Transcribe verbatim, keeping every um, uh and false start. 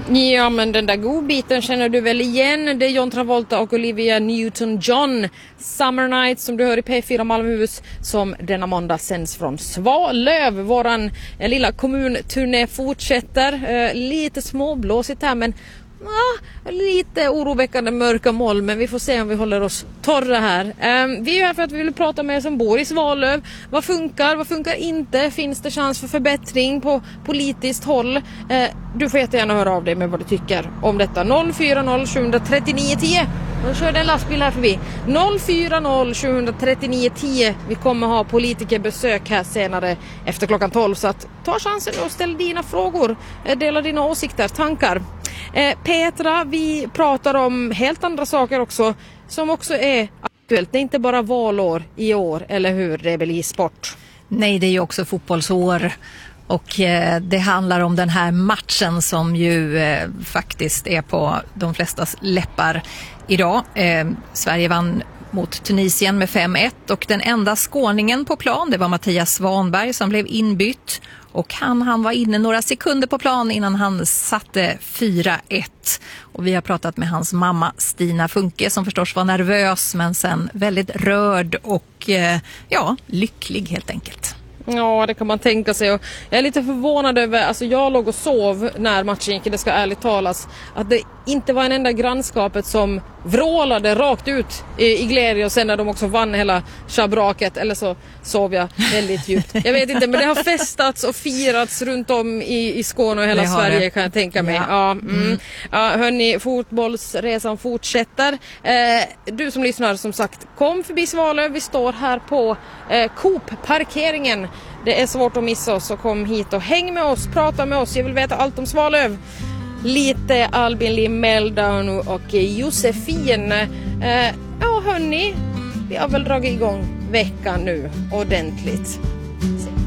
Ja, men den där godbiten känner du väl igen. Det är John Travolta och Olivia Newton-John. Summer Night som du hör i P fyra Malmöhus som denna måndag sänds från Svalöv. Våran eh, lilla kommunturné fortsätter. Eh, lite småblåsigt här men ah, lite oroväckande mörka moln, men vi får se om vi håller oss torra här. Um, vi är här för att vi vill prata med er som bor i Svalöv. Vad funkar, vad funkar inte? Finns det chans för förbättring på politiskt håll? Uh, du får jättegärna höra av dig med vad du tycker om detta. noll fyra noll sju tre nio ett noll. Då kör det en lastbil här förbi. noll fyra noll sju tre nio ett noll. Vi kommer ha politikerbesök här senare efter klockan tolv, så att ta chansen och ställ dina frågor. Dela dina åsikter, tankar. Eh, Petra, vi pratar om helt andra saker också som också är aktuellt. Det är inte bara valår i år, eller hur? Det är väl i sport. Nej, det är ju också fotbollsår. Och eh, det handlar om den här matchen som ju eh, faktiskt är på de flestas läppar idag. Eh, Sverige vann mot Tunisien med fem ett och den enda skåningen på plan, det var Mattias Svanberg som blev inbytt. Och han, han var inne några sekunder på plan innan han satte fyra ett. Och vi har pratat med hans mamma Stina Funke som förstås var nervös men sen väldigt rörd och eh, ja, lycklig helt enkelt. Ja, det kan man tänka sig. Och jag är lite förvånad över, alltså jag låg och sov när matchen gick, det ska ärligt talas, att det inte var en enda grannskapet som vrålade rakt ut i, i glädje och sen när de också vann hela schabraket, eller så sov jag väldigt djupt. Jag vet inte, men det har festats och firats runt om i, i Skåne och hela Sverige det. Kan jag tänka mig. Ja. Ja, mm. Mm. Ja, hörni, fotbollsresan fortsätter. Eh, du som lyssnar, som sagt, kom förbi Svalöv. Vi står här på eh, Coop-parkeringen. Det är svårt att missa oss, så kom hit och häng med oss, prata med oss. Jag vill veta allt om Svalöv. Lite Albin Lee Meltdown och Josefin. Eh, ja hörni, vi har väl dragit igång veckan nu ordentligt.